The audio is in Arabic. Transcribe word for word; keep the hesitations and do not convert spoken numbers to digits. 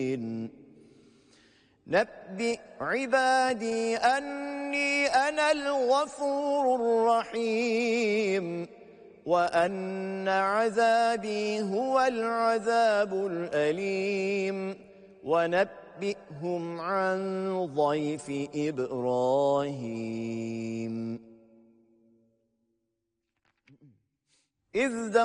نبئ عبادي أني أنا الغفور الرحيم وأن عذابي هو العذاب الأليم ونبئهم عن ضيف إبراهيم إذ